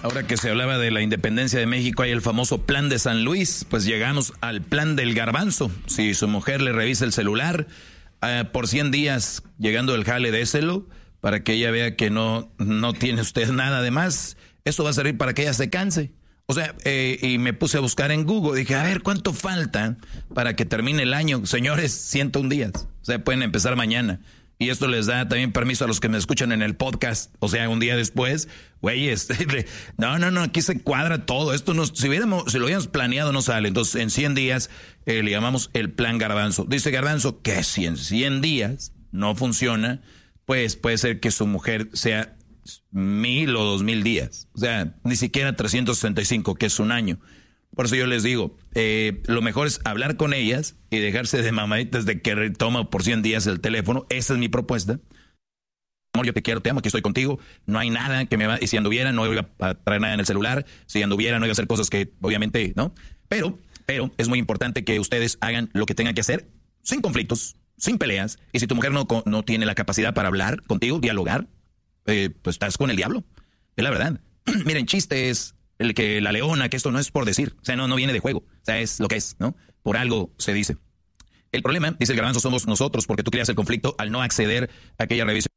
Ahora que se hablaba de la independencia de México, hay el famoso plan de San Luis, pues llegamos al plan del garbanzo. Si su mujer le revisa el celular, por 100 días llegando el jale, déselo, para que ella vea que no tiene usted nada de más. Eso va a servir para que ella se canse. O sea, y me puse a buscar en Google, dije, a ver, ¿cuánto falta para que termine el año? Señores, 101 días. O sea, pueden empezar mañana. Y esto les da también permiso a los que me escuchan en el podcast. O sea, un día después, güeyes, no, aquí se cuadra todo. Esto no, si lo hubiéramos planeado no sale. Entonces, en 100 días le llamamos el plan Garbanzo. Dice Garbanzo que si en 100 días no funciona, pues puede ser que su mujer sea 1000 o 2000 días. O sea, ni siquiera 365, que es un año. Por eso yo les digo, lo mejor es hablar con ellas y dejarse de mamaditas de que toma por 100 días el teléfono. Esa es mi propuesta. Amor, yo te quiero, te amo, aquí estoy contigo. No hay nada que me va... Y si anduviera, no iba a traer nada en el celular. Si anduviera, no iba a hacer cosas que, obviamente, ¿no? Pero es muy importante que ustedes hagan lo que tengan que hacer sin conflictos, sin peleas. Y si tu mujer no tiene la capacidad para hablar contigo, dialogar, pues estás con el diablo. Es la verdad. Miren, chistes... El que la leona, que esto no es por decir, o sea, no viene de juego, o sea, es lo que es, ¿no? Por algo se dice. El problema, dice el Garbanzo, somos nosotros, porque tú creas el conflicto al no acceder a aquella revisión.